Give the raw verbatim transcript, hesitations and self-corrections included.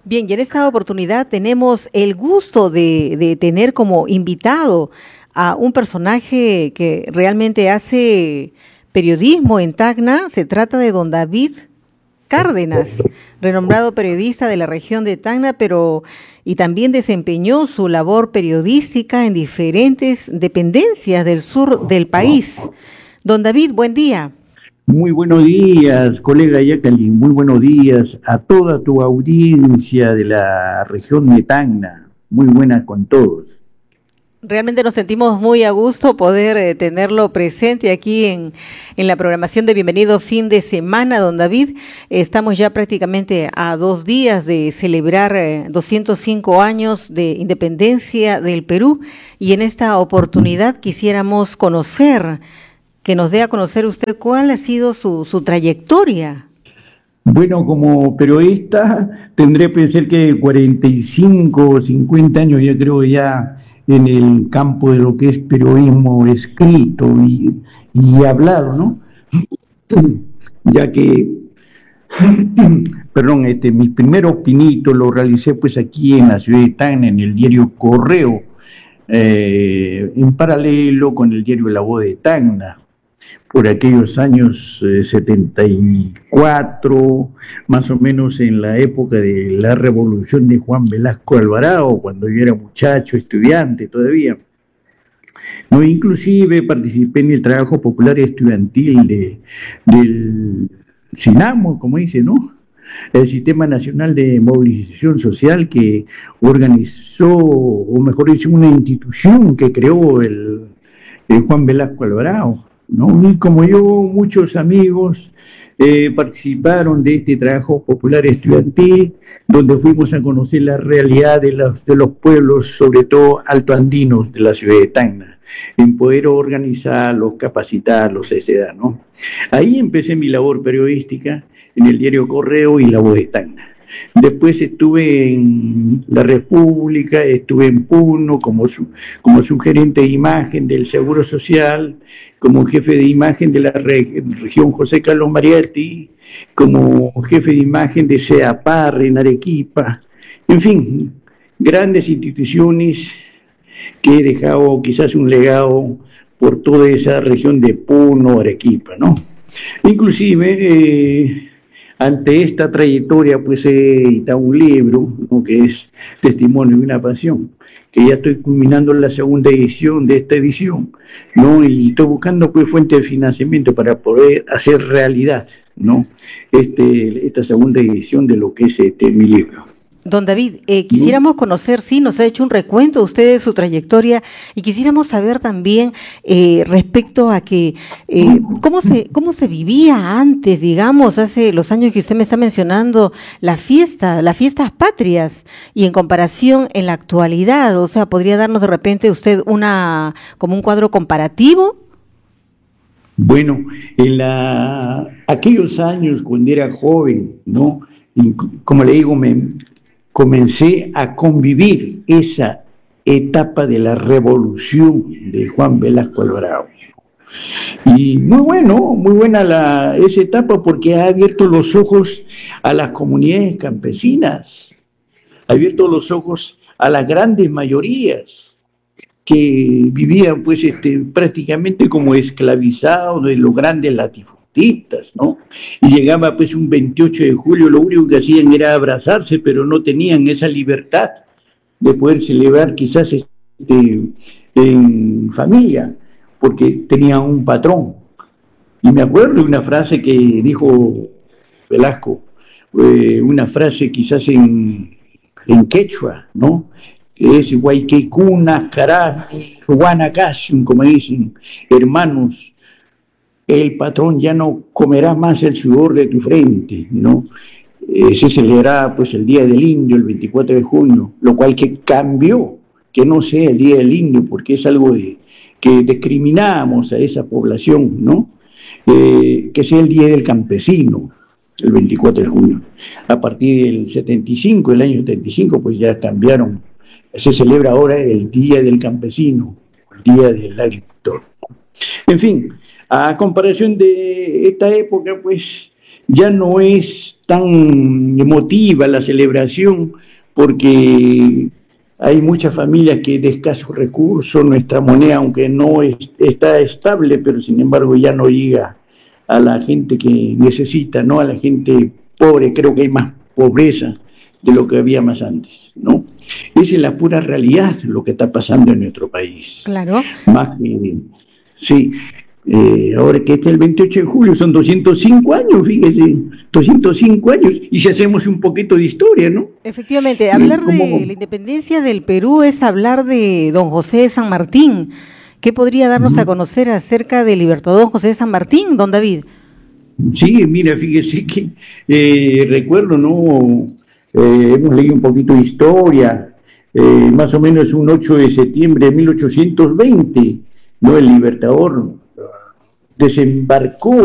Bien, y en esta oportunidad tenemos el gusto de, de tener como invitado a un personaje que realmente hace periodismo en Tacna. Se trata de don David Cárdenas, renombrado periodista de la región de Tacna, pero y también desempeñó su labor periodística en diferentes dependencias del sur del país. Don David, buen día. Muy buenos días, colega Jacqueline, muy buenos días a toda tu audiencia de la región de Tacna, muy buena con todos. Realmente nos sentimos muy a gusto poder eh, tenerlo presente aquí en, en la programación de Bienvenido Fin de Semana, don David. Eh, estamos ya prácticamente a dos días de celebrar eh, doscientos cinco años de independencia del Perú, y en esta oportunidad quisiéramos conocer, que nos dé a conocer usted cuál ha sido su, su trayectoria. Bueno, como periodista tendré que pensar que cuarenta y cinco o cincuenta años ya creo ya en el campo de lo que es periodismo escrito y, y hablado, ¿no? Ya que, perdón, este, mis primeros pinitos los realicé pues aquí en la ciudad de Tacna, en el diario Correo, eh, en paralelo con el diario La Voz de Tacna, por aquellos años eh, setenta y cuatro, más o menos en la época de la revolución de Juan Velasco Alvarado, cuando yo era muchacho, estudiante todavía. No, inclusive participé en el trabajo popular estudiantil de, del SINAMO, como dice, ¿no? El Sistema Nacional de Movilización Social, que organizó, o mejor dicho, una institución que creó el, el Juan Velasco Alvarado, ¿no? Y como yo, muchos amigos eh, participaron de este trabajo popular estudiantil, donde fuimos a conocer la realidad de los, de los pueblos, sobre todo altoandinos de la ciudad de Tacna, en poder organizarlos, capacitarlos, etcétera, ¿no? Ahí empecé mi labor periodística en el diario Correo y La Voz de Tacna. Después estuve en la República, estuve en Puno como, su, como sugerente de imagen del Seguro Social, como jefe de imagen de la re, región José Carlos Mariatti, como jefe de imagen de CEAPAR en Arequipa, en fin, grandes instituciones que he dejado quizás un legado por toda esa región de Puno, Arequipa, ¿no? Inclusive, eh, ante esta trayectoria, pues he editado un libro, ¿no?, que es Testimonio de una Pasión, que ya estoy culminando la segunda edición de esta edición, ¿no? Y estoy buscando pues fuente de financiamiento para poder hacer realidad, ¿no?, este, esta segunda edición de lo que es este, mi libro. Don David, eh, quisiéramos conocer, sí, nos ha hecho un recuento usted de su trayectoria, y quisiéramos saber también eh, respecto a que eh, cómo se cómo se vivía antes, digamos, hace los años que usted me está mencionando, la fiesta, las fiestas patrias, y en comparación en la actualidad. O sea, ¿podría darnos de repente usted una como un cuadro comparativo? Bueno, en la, aquellos años cuando era joven, ¿no? Y, como le digo, me comencé a convivir esa etapa de la revolución de Juan Velasco Alvarado. Y muy bueno, muy buena la, esa etapa, porque ha abierto los ojos a las comunidades campesinas, ha abierto los ojos a las grandes mayorías que vivían pues este, prácticamente como esclavizados de los grandes latifundistas, ¿no? Y llegaba pues un veintiocho de julio, lo único que hacían era abrazarse, pero no tenían esa libertad de poder celebrar quizás este, en familia, porque tenían un patrón. Y me acuerdo de una frase que dijo Velasco, eh, una frase quizás en, en quechua, ¿no?, que es Guayquecuna, Carami, Guanacasium, como dicen, hermanos, el patrón ya no comerá más el sudor de tu frente, ¿no? Eh, se celebraba pues el Día del Indio, el veinticuatro de junio, lo cual que cambió, que no sea el Día del Indio, porque es algo de, que discriminamos a esa población, ¿no? Eh, que sea el Día del Campesino, el veinticuatro de junio. A partir del setenta y cinco, el año setenta y cinco, pues ya cambiaron. Se celebra ahora el Día del Campesino, el Día del Agricultor. En fin, a comparación de esta época, pues ya no es tan emotiva la celebración porque hay muchas familias que de escasos recursos, nuestra moneda, aunque no es, está estable, pero sin embargo ya no llega a la gente que necesita, ¿no? A la gente pobre, creo que hay más pobreza de lo que había más antes, ¿no? Esa es la pura realidad, lo que está pasando en nuestro país. Claro. Más que, sí, eh, ahora que este es el veintiocho de julio, son doscientos cinco años, fíjese, doscientos cinco años, y si hacemos un poquito de historia, ¿no? Efectivamente, hablar de la independencia del Perú es hablar de don José de San Martín. ¿Qué podría darnos uh-huh. a conocer acerca del libertador don José de San Martín, don David? Sí, mira, fíjese que eh, recuerdo, ¿no? Eh, hemos leído un poquito de historia, eh, más o menos un ocho de septiembre de mil ochocientos veinte, ¿no? El libertador desembarcó